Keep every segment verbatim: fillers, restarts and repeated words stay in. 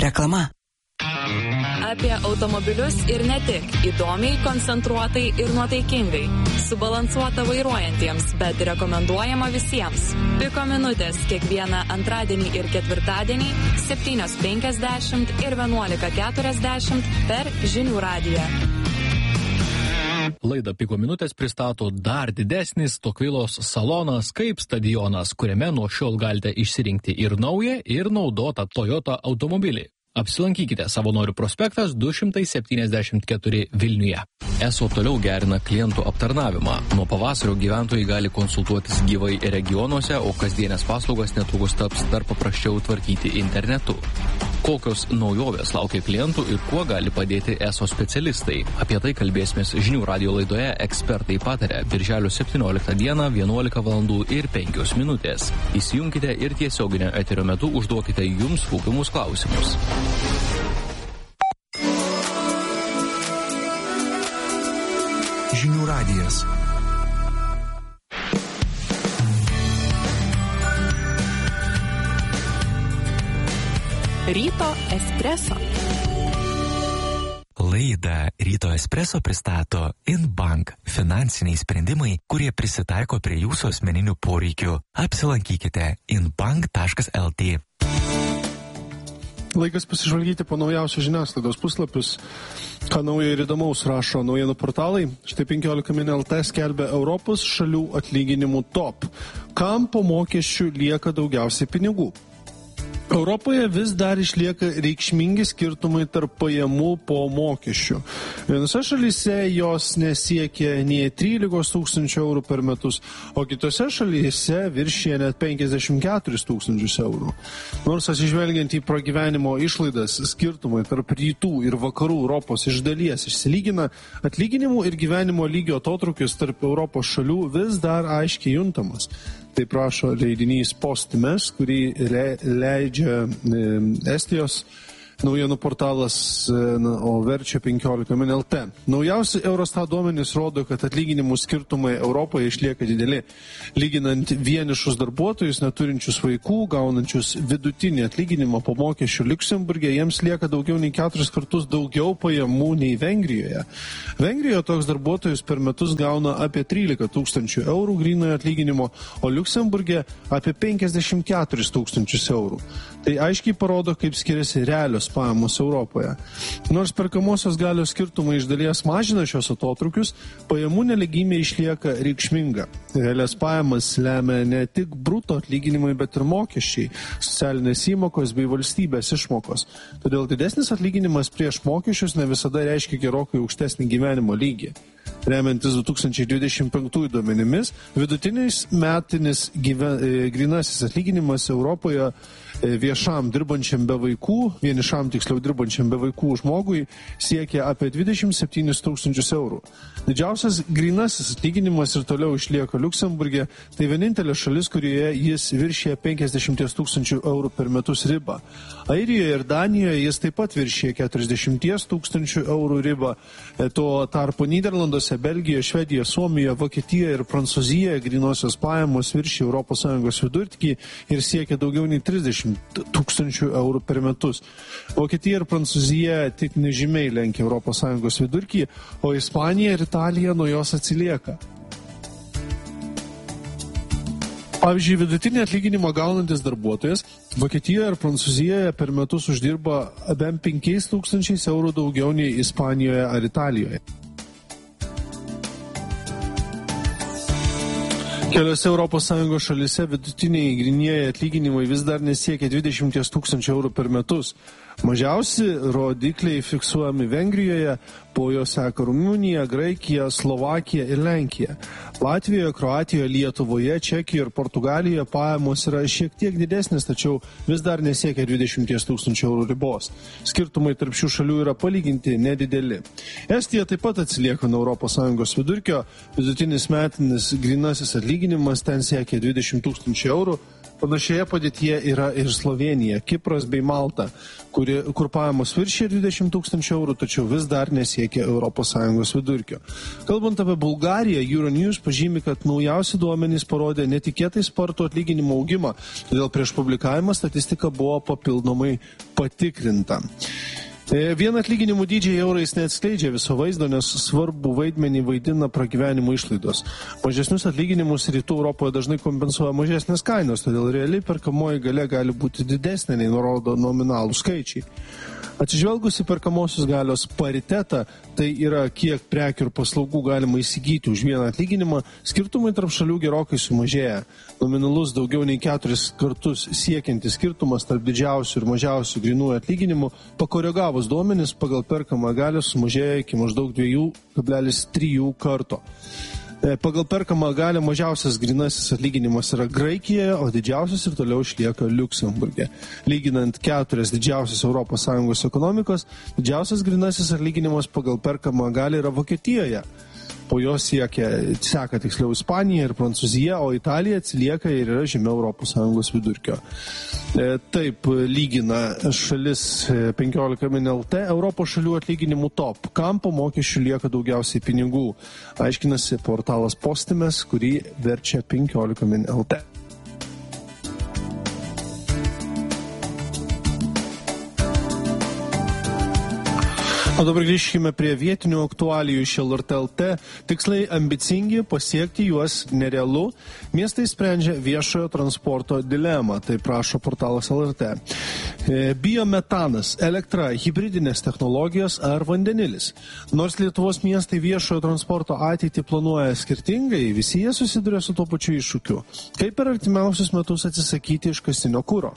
Reklama. Apie automobilius ir ne tik. Įdomiai, koncentruotai ir nuotaikingai. Subalansuota vairuojantiems, bet rekomenduojama visiems. Piko minutės kiekvieną antradienį ir ketvirtadienį septynios penkiasdešimt ir vienuolika keturiasdešimt per Žinių radiją. Laidą Piko minutės pristato dar didesnis Tokvilos salonas kaip stadionas, kuriame nuo šiol galite išsirinkti ir naują, ir naudotą Toyota automobilį. Apsilankykite Savanorių prospektas du šimtai septyniasdešimt keturi Vilniuje. Eso toliau gerina klientų aptarnavimą. Nuo pavasario gyventojai gali konsultuotis gyvai regionuose, o kasdienės paslaugas netrukus taps dar paprasčiau tvarkyti internetu. Kokios naujovės laukia klientų ir kuo gali padėti Eso specialistai? Apie tai kalbėsimės Žinių radijo laidoje Ekspertai pataria birželio septynioliktą dieną vienuolika valandų ir penkios minutės. Įsijunkite ir tiesioginio eterio metu užduokite jums rūpimus klausimus. Žinių radijas. Ryto espreso. Laidą Ryto espreso pristato InBank – finansiniai sprendimai, kurie prisitaiko prie jūsų asmeninių poreikių. Apsilankykite inbank taškas lt. Laikas pasižvalgyti po naujausios žiniasklaidos puslapius. Ką naujo ir įdomaus rašo naujienų portalai. Štai penkiolika min lt skelbia Europos šalių atlyginimų top. Kam po mokesčių lieka daugiausiai pinigų? Europoje vis dar išlieka reikšmingi skirtumai tarp pajamų po mokesčių. Vienose šalyse jos nesiekia nei trylikos tūkstančių eurų per metus, o kitose šalyse viršija net penkiasdešimt keturis tūkstančius eurų. Nors atsižvelgiant į pragyvenimo išlaidas, skirtumai tarp rytų ir vakarų Europos iš dalies išsilygina, atlyginimų ir gyvenimo lygio atotrūkis tarp Europos šalių vis dar aiškiai juntamas. Tai prašo leidinys Postimes, kurį le, leidžia e, Estijos naujienų portalas, o verčia penkiolika min lt. Naujausi Eurostat duomenys rodo, kad atlyginimų skirtumai Europoje išlieka dideli. Lyginant vienišus darbuotojus, neturinčius vaikų, gaunančius vidutinį atlyginimą po mokesčių Liuksemburge, jiems lieka daugiau nei keturis kartus daugiau pajamų nei Vengrijoje. Vengrijoje toks darbuotojus per metus gauna apie trylika tūkstančių eurų grynojo atlyginimo, o Liuksemburge apie penkiasdešimt keturis tūkstančius eurų. Tai aiškiai parodo, kaip skiriasi realios pajamos Europoje. Nors perkamosios galios skirtumai iš dalies mažina šios atotrukius, pajamų nelygybė išlieka reikšminga. Realias pajamas lemia ne tik bruto atlyginimai, bet ir mokesčiai, socialinės įmokos bei valstybės išmokos. Todėl didesnis atlyginimas prieš mokesčius ne visada reiškia gerokai aukštesnį gyvenimo lygį. Remiantis du tūkstančiai dvidešimt penktųjų duomenimis, vidutinis metinis gyven, e, grynasis atlyginimas Europoje e, viešam dirbančiam be vaikų, vienišam tiksliau dirbančiam be vaikų žmogui siekia apie dvidešimt septynis tūkstančius eurų. Didžiausias grynasis atlyginimas ir toliau išlieka Liuksemburge, tai vienintelė šalis, kurioje jis viršė penkiasdešimt tūkstančių eurų per metus ribą. Airijoje ir Danijoje jis taip pat viršė keturiasdešimt tūkstančių eurų ribą. Tuo tarpu Nyderlanduose, Belgijoje, Švedijoje, Suomijoje, Vokietijoje ir Prancūzijoje grynosios pajamos viršė Europos Sąjungos vidurkį ir siekia daugiau nei trisdešimt tūkstančių eurų per metus. Vokietija ir Prancūzija tik nežymiai lenkia Europos Sąjungos vidurkį, o Ispanija ir Italija nuo jos atsilieka. Pavyzdžiui, vidutinį atlyginimą gaunantis darbuotojas Vokietijoje ir Prancūzijoje per metus uždirba bent penkiais tūkstančiais eurų daugiau nei Ispanijoje ar Italijoje. Keliose Europos Sąjungos šalise vidutiniai grynieji atlyginimai vis dar nesiekia dvidešimt tūkstančių eurų per metus. Mažiausi rodikliai fiksuojami Vengrijoje, po jo seka Rumunija, Graikija, Slovakija ir Lenkija. Latvijoje, Kroatijoje, Lietuvoje, Čekijoje ir Portugalijoje pajamos yra šiek tiek didesnės, tačiau vis dar nesiekia dvidešimt tūkstančių eurų ribos. Skirtumai tarp šių šalių yra palyginti nedideli. Estija taip pat atsilieka nuo Europos Sąjungos vidurkio, vidutinis metinis grynasis atlyginimas ten siekia dvidešimt tūkstančių eurų, Panašioje padėtyje yra ir Slovenija, Kipras bei Malta, kuri, kur pajamos viršė dvidešimt tūkstančių eurų, tačiau vis dar nesiekia Europos Sąjungos vidurkio. Kalbant apie Bulgariją, Euronews pažymi, kad naujausi duomenys parodė netikėtai spartų atlyginimo augimą, todėl prieš publikavimą statistika buvo papildomai patikrinta. Vien atlyginimų dydžiai eurais neatskleidžia viso vaizdo, nes svarbu vaidmenį vaidina pragyvenimo išlaidos. Mažesnius atlyginimus rytų Europoje dažnai kompensuoja mažesnės kainos, todėl realiai perkamoji galia gali būti didesnė nei nurodo nominalų skaičiai. Atsižvelgus į perkamosios galios paritetą, tai yra kiek prekių ir paslaugų galima įsigyti už vieną atlyginimą, skirtumai tarp šalių gerokai sumažėja. Nominalus daugiau nei keturis kartus siekiantis skirtumas tarp didžiausių ir mažiausių grynųjų atlyginimų, pakoregavus duomenis pagal perkamą galią sumažėja iki maždaug dviejų kablelis trijų karto. Pagal perkamą galią mažiausias grynasis atlyginimas yra Graikijoje, o didžiausias ir toliau išlieka Liuksemburge. Lyginant keturias didžiausias Europos Sąjungos ekonomikos, didžiausias grynasis atlyginimas pagal perkamą galią yra Vokietijoje. Po jo siekia, seka tiksliau Ispanija ir Prancūzija, o Italija atsilieka ir yra žemiau Europos Sąjungos vidurkio. Taip lygina šalis penkiolika min lt Europos šalių atlyginimų top. Kam po mokesčių lieka daugiausiai pinigų? Aiškinasi portalas Postimes, kurį verčia penkiolika min lt. O dabar grįžkime prie vietinių aktualijų iš L R T L T. Tikslai ambicingi, pasiekti juos nerealu. Miestai sprendžia viešojo transporto dilemą, tai prašo portalas L R T. Biometanas, elektra, hibridinės technologijos ar vandenilis. Nors Lietuvos miestai viešojo transporto ateitį planuoja skirtingai, visi jie susiduria su tuo pačiu iššūkiu. Kaip per artimiausius metus atsisakyti iškastinio kuro?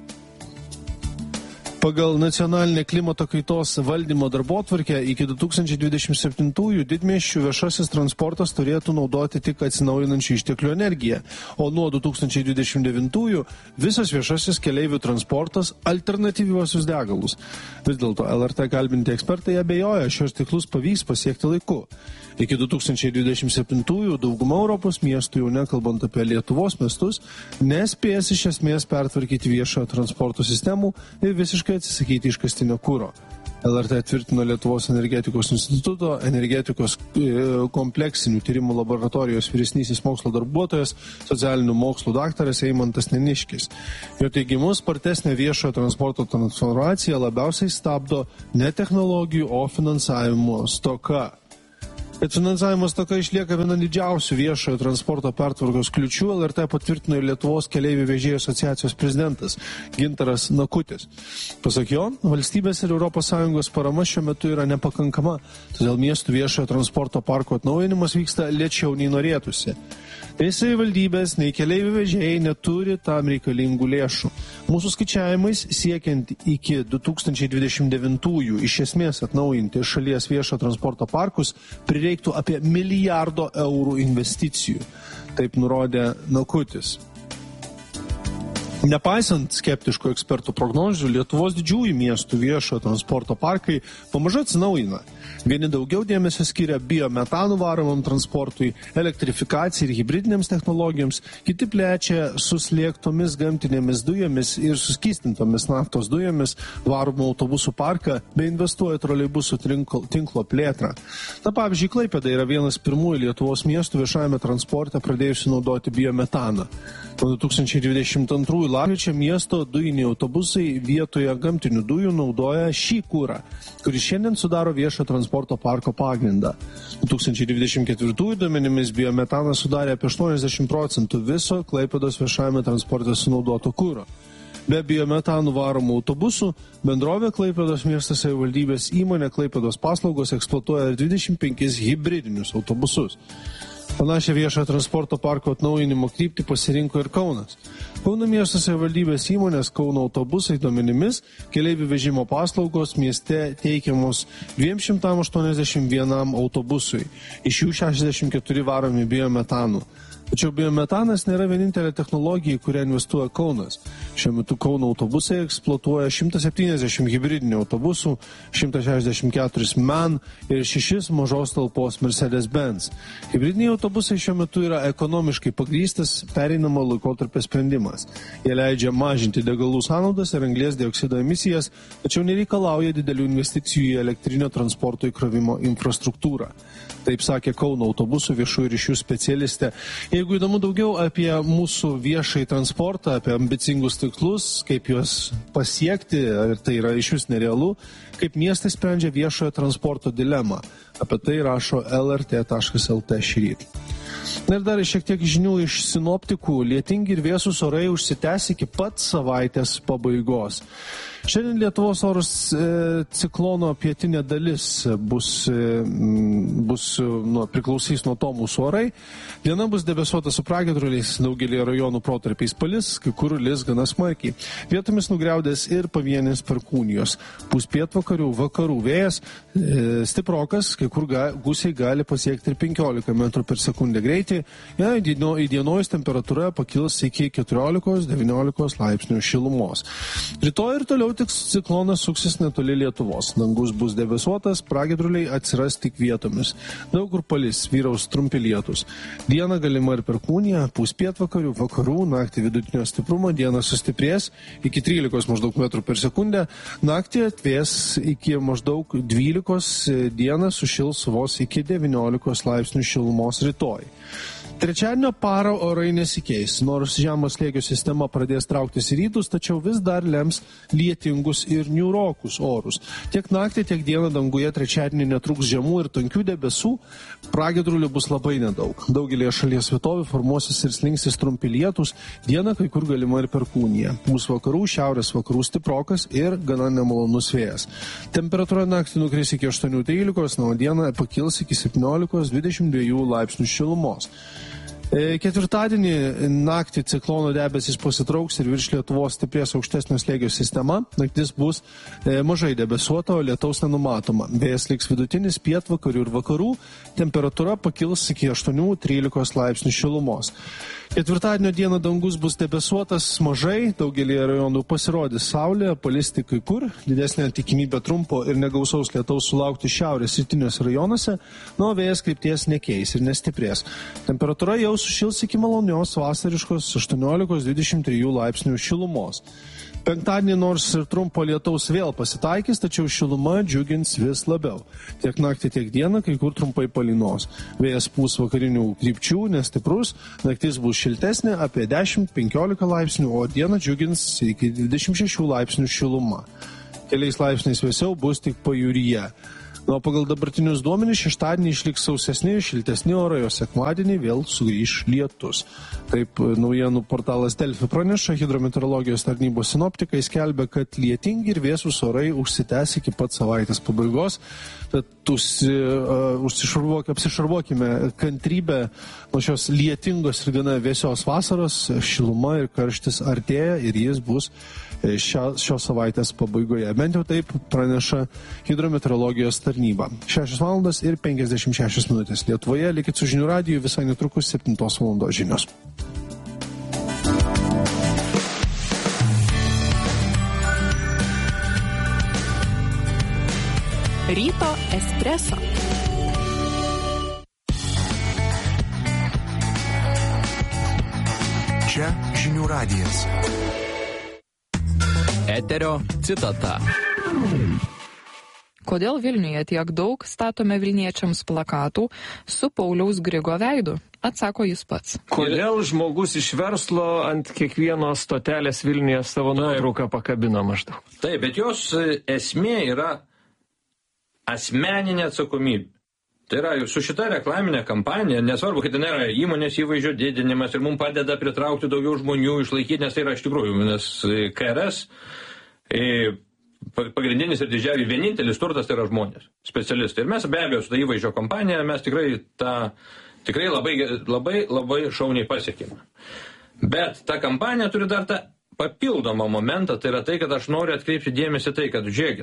Pagal nacionalinę klimato kaitos valdymo darbotvarkę iki du tūkstančiai dvidešimt septintųjų didmiesčių viešasis transportas turėtų naudoti tik atsinaujinančių išteklių energiją, o nuo du tūkstančiai dvidešimt devintųjų visas viešasis keleivių transportas alternatyviuosius degalus. Vis dėlto L R T kalbinti ekspertai abejoja, šios tikslus pavyks pasiekti laiku. Iki du tūkstančiai dvidešimt septintųjų dauguma Europos miestų, jau nekalbant apie Lietuvos miestus, nespės iš esmės pertvarkyti viešojo transporto sistemų ir visiškai atsisakyti iškastinio kuro. L R T tvirtino Lietuvos energetikos instituto energetikos kompleksinių tyrimų laboratorijos vyresnysis mokslo darbuotojas, socialinių mokslų daktaras Eimantas Neniškis. Jo teigimu, spartesnė viešojo transporto transformacija labiausiai stabdo ne technologijų, o finansavimo stoka. Kad finansavimo stoka išlieka viena didžiausių viešojo transporto pertvarkos kliučių, L R T patvirtino ir Lietuvos keleivių vežėjų asociacijos prezidentas Gintaras Nakutis. Pasak jo, valstybės ir Europos Sąjungos parama šiuo metu yra nepakankama, todėl miestų viešojo transporto parko atnaujinimas vyksta lėčiau nei norėtųsi. Nei savivaldybės, nei keleivių vežėjai neturi tam reikalingų lėšų. Mūsų skaičiavimais siekiant iki du tūkstančiai dvidešimt devintųjų iš esmės atnaujinti šalies viešo transporto parkus prireiktų apie milijardo eurų investicijų. Taip nurodė Nakutis. Nepaisant skeptiškų ekspertų prognozių, Lietuvos didžiųjų miestų viešojo transporto parkai pamažu atsinaujina. Vieni daugiau dėmesio skiria biometanų varomam transportui, elektrifikacijai ir hibridinėms technologijoms, kiti plečia suslėgtomis gamtinėmis dujomis ir suskystintomis naftos dujomis varomų autobusų parką bei investuoja troleibusų tinklo plėtrą. Na, pavyzdžiui, Klaipėda yra vienas pirmųjų Lietuvos miestų viešajame transporte pradėjusi naudoti biometaną. Nuo du tūkstančiai dvidešimt antrųjų lapkričio miesto dujiniai autobusai vietoje gamtinių dujų naudoja šį kurą, kuris šiandien sudaro viešo transporto parko pagrindą. du tūkstančiai dvidešimt ketvirtųjų duomenimis biometanas sudarė apie aštuoniasdešimt procentų viso Klaipėdos viešajame transporte sunaudoto kuro. Be biometanų varomų autobusų, bendrovė Klaipėdos miesto savivaldybės įmonė Klaipėdos paslaugos eksploatuoja dvidešimt penkis hibridinius autobusus. Panašią viešojo transporto parko atnaujinimo kryptį pasirinko ir Kaunas. Kauno miesto savivaldybės įmonės Kauno autobusai duomenimis keleivių vežimo paslaugos mieste teikiamos dviem šimtam aštuoniasdešimt vienam autobusui, iš jų šešiasdešimt keturi varomi biometanų. Tačiau biometanas nėra vienintelė technologija, į kurią investuoja Kaunas. Šiuo metu Kauno autobusai eksploatuoja šimtas septyniasdešimt hibridinių autobusų, šimtas šešiasdešimt keturi MAN ir šešis mažos talpos Mercedes-Benz. Hibridiniai autobusai šiuo metu yra ekonomiškai pagrįstas pereinamo laikotarpio sprendimas. Jie leidžia mažinti degalų sąnaudas ir anglies dioksido emisijas, tačiau nereikalauja didelių investicijų į elektrinio transporto įkrovimo infrastruktūrą. Taip sakė Kauno autobusų viešųjų ryšių specialistė. Jeigu įdomu daugiau apie mūsų viešąjį transportą, apie ambicingus tikslus, kaip juos pasiekti, ar tai yra iš vis nerealu, kaip miestai sprendžia viešojo transporto dilemą. Apie tai rašo L R T taškas L T šįryt. Na ir dar šiek tiek žinių iš sinoptikų. Lietingi ir vėsūs orai užsitęs iki pat savaitės pabaigos. Šiandien Lietuvos orus e, ciklono pietinė dalis bus, e, bus nu, priklausys nuo to mūsų orai. Diena bus debesuota su pragiedruliais, daugelį rajonų protarpiais palis, kai kur lis gana smarkiai. Vietomis nugriaudės ir pavienės perkūnijos. Pūs pietvakarių vakarų vėjas, e, stiprokas, kai kur ga, gūsiai gali pasiekti ir penkiolika metrų per sekundę greitį. Ja, įdienojus temperatūra pakils iki keturiolikos devyniolikos laipsnių šilumos. Rytoj ir toliau tik ciklonas suksis netoli Lietuvos. Dangus bus debesuotas, pragiedruliai atsiras tik vietomis. Daug kur palis, vyraus trumpi lietus. Dieną galima ir perkūnija, pūs pietvakarių, vakarų, naktį vidutinio stiprumo, dieną sustiprės iki trylikos maždaug metrų per sekundę, naktį atvės iki maždaug dvylikos, dieną sušils vos iki devyniolikos laipsnių šilumos rytoj. Trečiadienio parą orai nesikeis, nors žemo slėgio sistema pradės trauktis į rytus, tačiau vis dar lems lietingus ir niūrokus orus. Tiek naktį, tiek dieną danguje trečiadienį netruks žemų ir tankių debesų, pragiedrulių bus labai nedaug. Daugelėje šalies vietovių formuosis ir slinksis trumpi lietus, dieną kai kur galima ir perkūnija. Mūsų vakarų, šiaurės vakarų stiprokas ir gana nemalonus vėjas. Temperatūra naktį nukris iki aštuonių trylikos, na, o dieną pakils iki septyniolikos dvidešimt dviejų laipsnių šilumos. Ketvirtadienį naktį ciklono debesis pasitrauks ir virš Lietuvos stiprės aukštesnio slėgio sistema. Naktis bus e, mažai debesuota, o lietaus nenumatoma. Vėjas liks vidutinis pietvakarių ir vakarų, temperatūra pakils iki aštuonių trylikos laipsnių šilumos. Ketvirtadienio dieną dangus bus debesuotas mažai, daugelį rajonų pasirodys saulė, palis tik kai kur, didesnė tikimybė trumpo ir negausaus lietaus sulaukti šiaurės rytiniuose rajonuose, nuo vėjas krypties nekeis ir nestiprės. Temperatūra jau sušils iki malonios vasariškos aštuoniolikos dvidešimt trijų laipsnių šilumos. Penktadienį nors ir trumpo lietaus vėl pasitaikys, tačiau šiluma džiugins vis labiau. Tiek naktį, tiek dieną, kai kur trumpai palynos. Vėjas pūs vakarinių krypčių, nestiprus, naktis bus šiltesnė apie dešimt penkiolika laipsnių, o dieną džiugins iki dvidešimt šešių laipsnių šiluma. Keliais laipsniais vėsiau bus tik pajūryje. Na, pagal dabartinius duomenis šeštadienį išliks sausesni, šiltesni orai, o sekmadienį vėl sugrįš lietus. Taip naujienų portalas Delfi praneša, hidrometeorologijos tarnybos sinoptikai skelbia, kad lietingi ir vėsūs orai užsitęs iki pat savaitės pabaigos. Tad tusi, uh, užsišarvuok, apsišarvuokime kantrybę nuo šios lietingos ir gana vėsios vasaros. Šiluma ir karštis artėja ir jis bus šios, šios savaitės pabaigoje. Bent jau taip praneša hidrometeorologijos tarnyba. šešios valandos ir penkiasdešimt šešios minutės Lietuvoje. Likit su žinių radiju, visai netrukus septintos valandos žinios. Ryto espreso. Čia žinių radijas. Eterio citata. Kodėl Vilniuje tiek daug statome vilniečiams plakatų su Pauliaus Grigo veidu? Atsako jis pats. Kodėl žmogus iš verslo ant kiekvienos stotelės Vilniuje savo nuotrauką pakabino maždaug? Taip, bet jos esmė yra asmeninė atsakomybė. Tai yra, su šita reklaminė kampanija, nesvarbu, kad ten yra įmonės įvaizdžio didinimas ir mums padeda pritraukti daugiau žmonių, išlaikyti, nes tai yra iš tikrųjų, nes K R S pagrindinis ir didžiausias vienintelis turtas tai yra žmonės, specialistai. Ir mes be abejo su ta įvaizdžio kampanija mes tikrai tą, tikrai labai, labai, labai šauniai pasiekėme. Bet ta kampanija turi dar tą papildomą momentą, tai yra tai, kad aš noriu atkreipti dėmesį tai, kad žiūrėkit,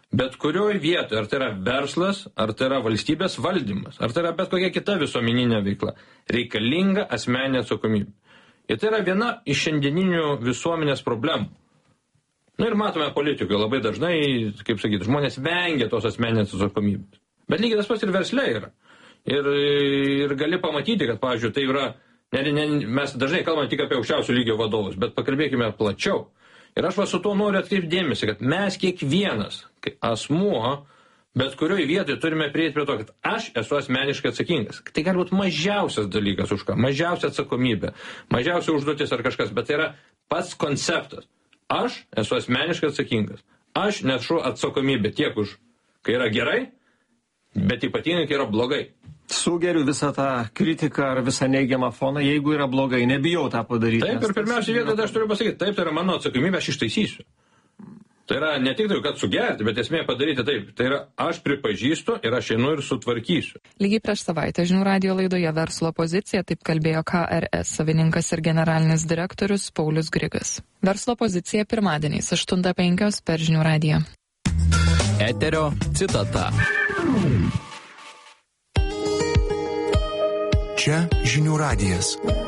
Bet kurioje vietoje, ar tai yra verslas, ar tai yra valstybės valdymas, ar tai yra bet kokia kita visuomeninė veikla, reikalinga asmeninė atsakomybė. Ir tai yra viena iš šiandieninių visuomenės problemų. Na ir matome politikoje labai dažnai, kaip sakyti, žmonės vengia tos asmeninės atsakomybės. Bet lygiai tas pats ir versle yra. Ir, ir gali pamatyti, kad, pavyzdžiui, tai yra, ne, ne, mes dažnai kalbame tik apie aukščiausio lygio vadovus, bet pakalbėkime plačiau. Ir aš va su to noriu atkreipti dėmesį, kad mes kiekvienas, asmuo, bet kurioje vietoje turime prieiti prie to, kad aš esu asmeniškai atsakingas. Tai gali būti mažiausias dalykas už ką, mažiausia atsakomybė, mažiausia užduotis ar kažkas, bet tai yra pats konceptas. Aš esu asmeniškai atsakingas. Aš nešu atsakomybę tiek už, kai yra gerai, bet ypatingai, kai yra blogai. Sugeriu visą tą kritiką ar visą neigiamą foną, jeigu yra blogai, nebijau tą padaryti. Taip, ir pirmiausia vietą aš turiu pasakyti, taip, tai yra mano atsakomybė, aš ištaisysiu. Tai yra ne tik tai, kad sugerti, bet esmė padaryti taip. Tai yra aš pripažįstu ir aš einu ir sutvarkysiu. Lygiai prieš savaitę žinių radijo laidoje Verslo pozicija taip kalbėjo K R S savininkas ir generalinis direktorius Paulius Grigas. Verslo pozicija pirmadieniais aštuntą penkios per žinių radiją. Eterio citata. Čia žinių radijas.